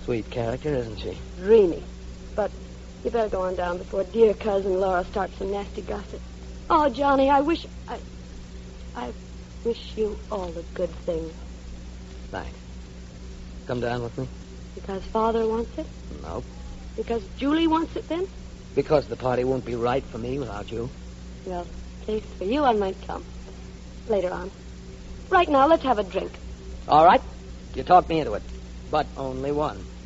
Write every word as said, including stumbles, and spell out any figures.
Sweet character, isn't she? Dreamy. But you better go on down before dear cousin Laura starts some nasty gossip. Oh, Johnny, I wish... I... I wish you all the good things. Thanks. Come down with me? Because Father wants it? Nope. Because Julie wants it, then? Because the party won't be right for me without you. Well, at least for you, I might come. Later on. Right now, let's have a drink. All right. You talked me into it. But only one.